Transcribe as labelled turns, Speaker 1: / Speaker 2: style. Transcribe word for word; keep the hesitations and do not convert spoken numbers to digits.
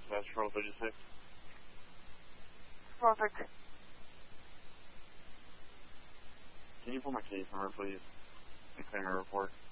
Speaker 1: Dispatch Roll thirty-six.
Speaker 2: Perfect.
Speaker 1: Can you pull my case number, please, and claim a report?